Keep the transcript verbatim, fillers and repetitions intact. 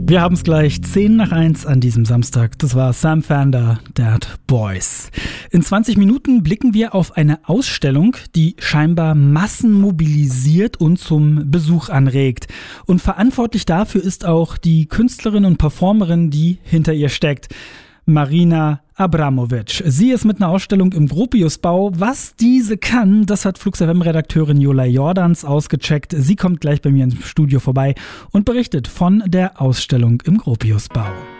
Wir haben es gleich zehn nach eins an diesem Samstag. Das war Sam Fender, Dead Boys. In zwanzig Minuten blicken wir auf eine Ausstellung, die scheinbar Massen mobilisiert und zum Besuch anregt. Und verantwortlich dafür ist auch die Künstlerin und Performerin, die hinter ihr steckt. Marina Abramovic. Sie ist mit einer Ausstellung im Gropiusbau. Was diese kann, das hat Flux F M-Redakteurin Jola Jordans ausgecheckt. Sie kommt gleich bei mir ins Studio vorbei und berichtet von der Ausstellung im Gropiusbau.